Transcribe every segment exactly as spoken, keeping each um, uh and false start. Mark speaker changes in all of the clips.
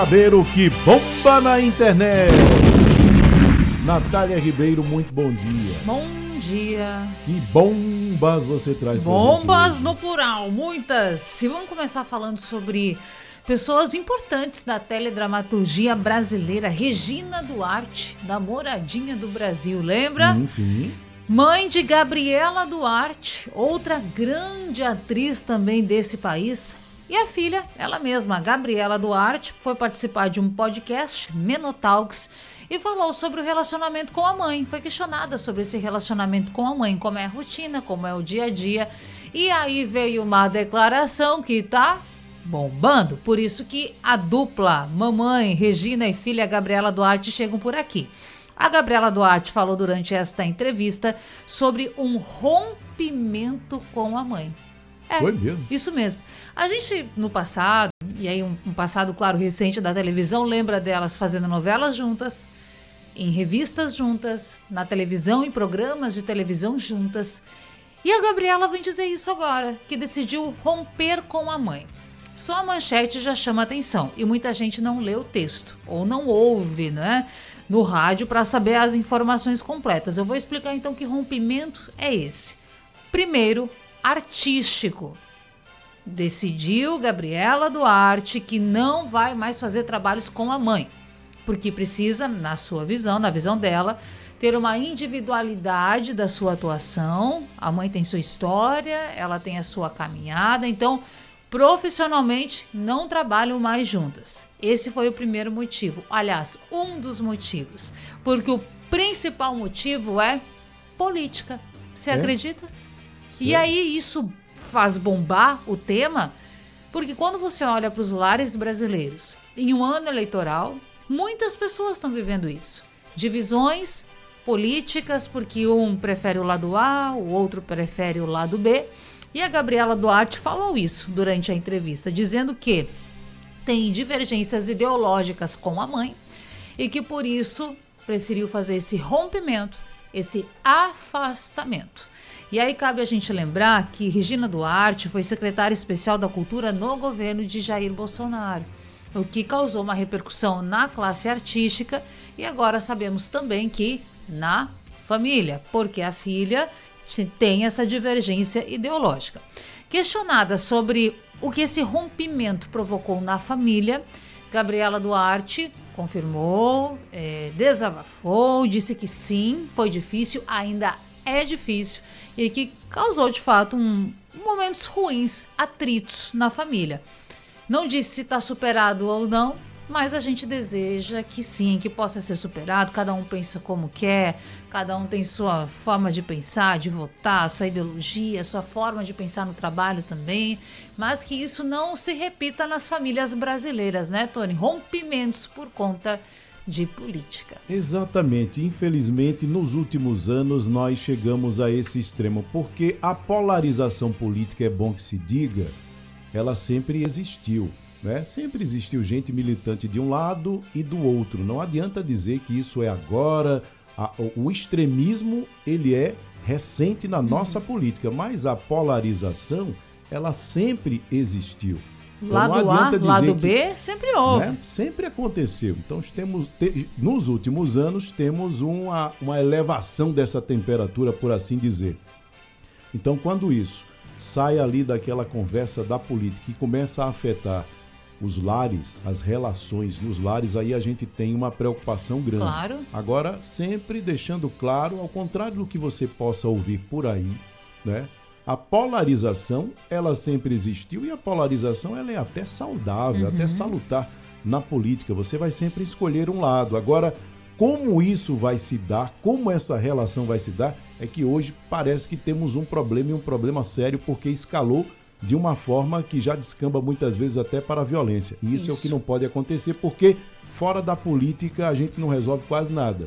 Speaker 1: Saber o que bomba na internet. Natália Ribeiro, muito bom dia.
Speaker 2: Bom dia.
Speaker 1: Que bombas você traz pra gente
Speaker 2: Bombas
Speaker 1: hoje?
Speaker 2: no plural, muitas. E vamos começar falando sobre pessoas importantes da teledramaturgia brasileira. Regina Duarte, da Moradinha do Brasil, lembra?
Speaker 1: Sim, sim.
Speaker 2: Mãe de Gabriela Duarte, outra grande atriz também desse país. E a filha, ela mesma, Gabriela Duarte, foi participar de um podcast, Menotalks, e falou sobre o relacionamento com a mãe. Foi questionada sobre esse relacionamento com a mãe, como é a rotina, como é o dia a dia. E aí veio uma declaração que tá bombando. Por isso que a dupla, mamãe, Regina e filha Gabriela Duarte, chegam por aqui. A Gabriela Duarte falou durante esta entrevista sobre um rompimento com a mãe. É,
Speaker 1: Foi mesmo?
Speaker 2: Isso mesmo. A gente, no passado, e aí um, um passado, claro, recente da televisão, lembra delas fazendo novelas juntas, em revistas juntas, na televisão, em programas de televisão juntas. E a Gabriela vem dizer isso agora, que decidiu romper com a mãe. Só a manchete já chama atenção e muita gente não lê o texto, ou não ouve, né, no rádio para saber as informações completas. Eu vou explicar então que rompimento é esse. Primeiro, artístico. Decidiu Gabriela Duarte que não vai mais fazer trabalhos com a mãe, porque precisa, na sua visão, na visão dela, ter uma individualidade da sua atuação. A mãe tem sua história, ela tem a sua caminhada, então profissionalmente não trabalham mais juntas. Esse foi o primeiro motivo, aliás, um dos motivos, porque o principal motivo é política. Você
Speaker 1: É?
Speaker 2: acredita?
Speaker 1: Sim.
Speaker 2: E aí isso faz bombar o tema, porque quando você olha para os lares brasileiros, em um ano eleitoral, muitas pessoas estão vivendo isso. Divisões políticas, porque um prefere o lado A, o outro prefere o lado B. E a Gabriela Duarte falou isso durante a entrevista, dizendo que tem divergências ideológicas com a mãe e que por isso preferiu fazer esse rompimento, esse afastamento. E aí cabe a gente lembrar que Regina Duarte foi secretária especial da Cultura no governo de Jair Bolsonaro, o que causou uma repercussão na classe artística e agora sabemos também que na família, porque a filha tem essa divergência ideológica. Questionada sobre o que esse rompimento provocou na família, Gabriela Duarte confirmou, é, desabafou, disse que sim, foi difícil, ainda é difícil e que causou de fato um, momentos ruins, atritos na família. Não disse se está superado ou não, mas a gente deseja que sim, que possa ser superado. Cada um pensa como quer, cada um tem sua forma de pensar, de votar, sua ideologia, sua forma de pensar no trabalho também, mas que isso não se repita nas famílias brasileiras, né, Tony? Rompimentos por conta de política.
Speaker 1: Exatamente. Infelizmente, nos últimos anos, nós chegamos a esse extremo, porque a polarização política, é bom que se diga, ela sempre existiu, né? Sempre existiu gente militante de um lado e do outro. Não adianta dizer que isso é agora. A, o extremismo, ele é recente na nossa uhum. política, mas a polarização, ela sempre existiu. Então,
Speaker 2: lado A, lado B,
Speaker 1: que,
Speaker 2: sempre houve.
Speaker 1: Né? Sempre aconteceu. Então, temos, te, nos últimos anos, temos uma, uma elevação dessa temperatura, por assim dizer. Então, quando isso sai ali daquela conversa da política e começa a afetar os lares, as relações nos lares, aí a gente tem uma preocupação grande.
Speaker 2: Claro.
Speaker 1: Agora, sempre deixando claro, ao contrário do que você possa ouvir por aí, né? A polarização, ela sempre existiu e a polarização, ela é até saudável, uhum. até salutar na política. Você vai sempre escolher um lado. Agora, como isso vai se dar, como essa relação vai se dar, é que hoje parece que temos um problema e um problema sério, porque escalou de uma forma que já descamba muitas vezes até para a violência. E isso, isso é o que não pode acontecer, porque fora da política a gente não resolve quase nada.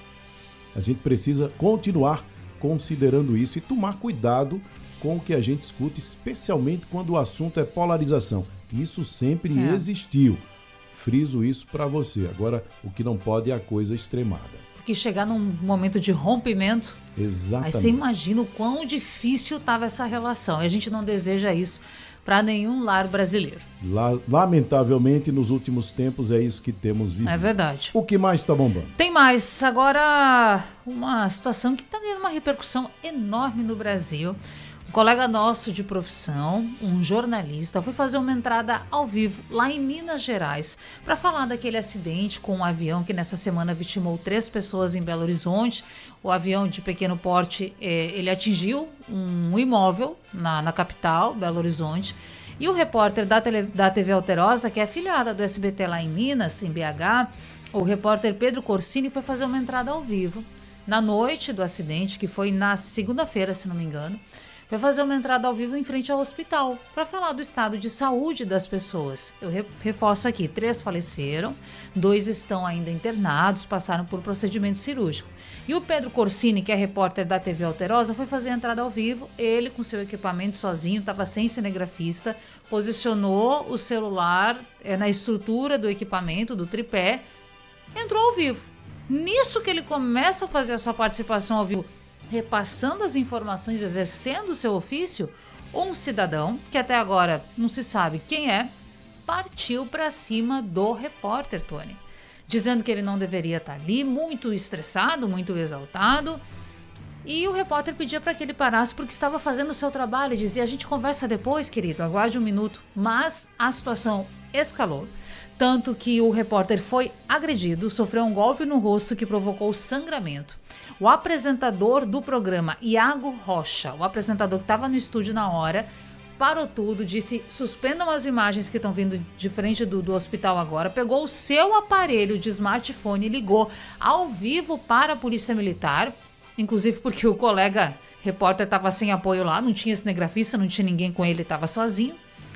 Speaker 1: A gente precisa continuar considerando isso e tomar cuidado com o que a gente escuta, especialmente quando o assunto é polarização. Isso sempre é. existiu. Friso isso para você. Agora, o que não pode é a coisa extremada.
Speaker 2: Porque chegar num momento de rompimento,
Speaker 1: exatamente.
Speaker 2: Aí você imagina o quão difícil estava essa relação. E a gente não deseja isso para nenhum lar brasileiro.
Speaker 1: Lamentavelmente, nos últimos tempos, é isso que temos vivido.
Speaker 2: É verdade.
Speaker 1: O que mais está bombando?
Speaker 2: Tem mais. Agora, uma situação que está tendo uma repercussão enorme no Brasil. Um colega nosso de profissão, um jornalista, foi fazer uma entrada ao vivo lá em Minas Gerais para falar daquele acidente com um avião que nessa semana vitimou três pessoas em Belo Horizonte. O avião de pequeno porte, eh, ele atingiu um imóvel na, na capital, Belo Horizonte. E o repórter da, tele, da T V Alterosa, que é afiliada do S B T lá em Minas, em B H, o repórter Pedro Corsini foi fazer uma entrada ao vivo na noite do acidente, que foi na segunda-feira, se não me engano. Foi fazer uma entrada ao vivo em frente ao hospital para falar do estado de saúde das pessoas. Eu re- reforço aqui, três faleceram, dois estão ainda internados, passaram por procedimento cirúrgico. E o Pedro Corsini, que é repórter da T V Alterosa, foi fazer a entrada ao vivo. Ele, com seu equipamento sozinho, estava sem cinegrafista, posicionou o celular é, na estrutura do equipamento, do tripé, entrou ao vivo. Nisso que ele começa a fazer a sua participação ao vivo, repassando as informações, exercendo o seu ofício, um cidadão, que até agora não se sabe quem é, partiu para cima do repórter, Tony, dizendo que ele não deveria estar ali, muito estressado, muito exaltado, e o repórter pedia para que ele parasse porque estava fazendo o seu trabalho e dizia: a gente conversa depois, querido, aguarde um minuto. Mas a situação escalou, tanto que o repórter foi agredido, sofreu um golpe no rosto que provocou sangramento. O apresentador do programa, Iago Rocha, o apresentador que estava no estúdio na hora, parou tudo, disse: suspendam as imagens que estão vindo de frente do, do hospital agora, pegou o seu aparelho de smartphone e ligou ao vivo para a Polícia Militar, inclusive porque o colega repórter estava sem apoio lá, não tinha cinegrafista, não tinha ninguém com ele, estava sozinho.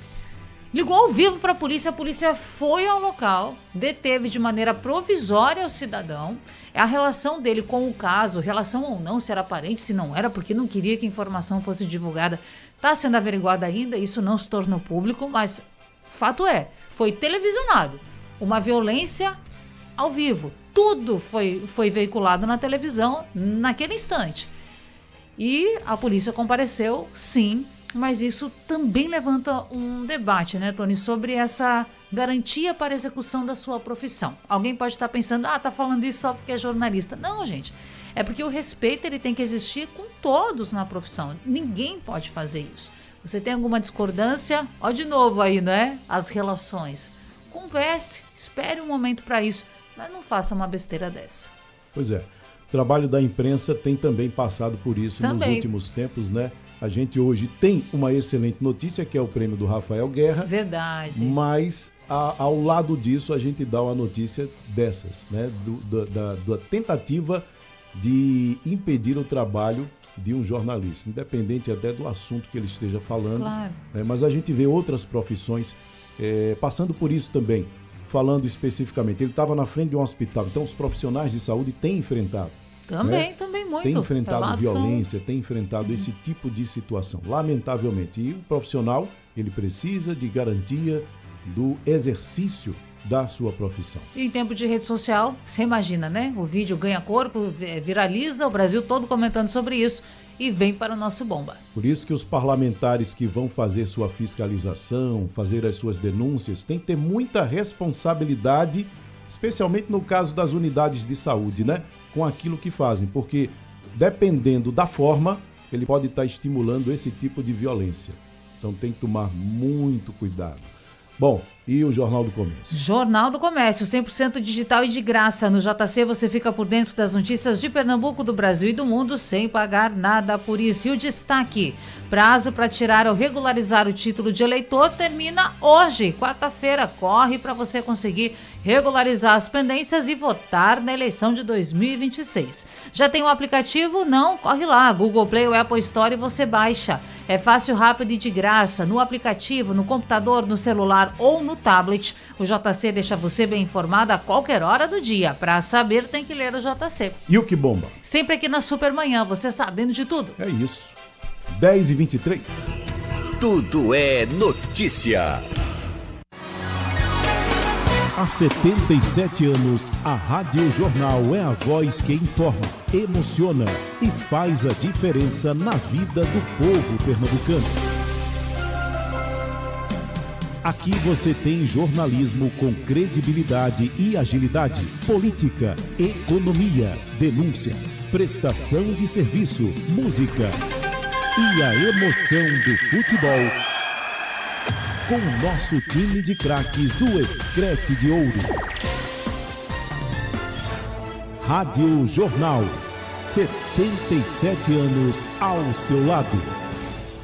Speaker 2: Ligou ao vivo para a polícia, a polícia foi ao local, deteve de maneira provisória o cidadão. A relação dele com o caso, relação ou não, se era parente, se não era, porque não queria que a informação fosse divulgada, está sendo averiguada ainda, isso não se tornou público, mas fato é, foi televisionado, uma violência ao vivo, tudo foi, foi veiculado na televisão naquele instante. E a polícia compareceu, sim, mas isso também levanta um debate, né, Tony, sobre essa garantia para a execução da sua profissão. Alguém pode estar pensando: ah, tá falando isso só porque é jornalista. Não, gente, é porque o respeito ele tem que existir com todos na profissão. Ninguém pode fazer isso. Você tem alguma discordância? Ó, de novo aí, né, as relações. Converse, espere um momento para isso, mas não faça uma besteira dessa.
Speaker 1: Pois é, o trabalho da imprensa tem também passado por isso também. Nos últimos tempos, né? A gente hoje tem uma excelente notícia, que é o prêmio do Rafael Guerra.
Speaker 2: Verdade.
Speaker 1: Mas, a, ao lado disso, a gente dá uma notícia dessas, né? Do, do, da, da tentativa de impedir o trabalho de um jornalista, independente até do assunto que ele esteja falando.
Speaker 2: Claro.
Speaker 1: Né? Mas a gente vê outras profissões é, passando por isso também. Falando especificamente, ele estava na frente de um hospital, então os profissionais de saúde têm enfrentado.
Speaker 2: Também,
Speaker 1: né?
Speaker 2: também muito.
Speaker 1: Tem enfrentado
Speaker 2: Relação.
Speaker 1: violência, tem enfrentado esse tipo de situação, lamentavelmente. E o profissional, ele precisa de garantia do exercício da sua profissão.
Speaker 2: E em tempo de rede social, você imagina, né? O vídeo ganha corpo, viraliza, o Brasil todo comentando sobre isso e vem para o nosso bomba.
Speaker 1: Por isso que os parlamentares que vão fazer sua fiscalização, fazer as suas denúncias, têm que ter muita responsabilidade, especialmente no caso das unidades de saúde, né? Com aquilo que fazem, porque dependendo da forma, ele pode estar estimulando esse tipo de violência. Então tem que tomar muito cuidado. Bom, e o Jornal do Comércio?
Speaker 2: Jornal do Comércio, cem por cento digital e de graça. No J C você fica por dentro das notícias de Pernambuco, do Brasil e do mundo sem pagar nada por isso. E o destaque: prazo para tirar ou regularizar o título de eleitor termina hoje, quarta-feira. Corre para você conseguir regularizar as pendências e votar na eleição de dois mil e vinte e seis. Já tem o aplicativo? Não? Corre lá, Google Play ou Apple Store e você baixa. É fácil, rápido e de graça, no aplicativo, no computador, no celular ou no tablet. O J C deixa você bem informado a qualquer hora do dia. Para saber, tem que ler o J C.
Speaker 1: E o que bomba?
Speaker 2: Sempre aqui na Supermanhã, você sabendo de tudo.
Speaker 1: É isso. dez e vinte e três.
Speaker 3: Tudo é notícia.
Speaker 1: Há setenta e sete anos, a Rádio Jornal é a voz que informa, emociona e faz a diferença na vida do povo pernambucano. Aqui você tem jornalismo com credibilidade e agilidade, política, economia, denúncias, prestação de serviço, música e a emoção do futebol. Com o nosso time de craques do Escrete de Ouro. Rádio Jornal, setenta e sete anos ao seu lado.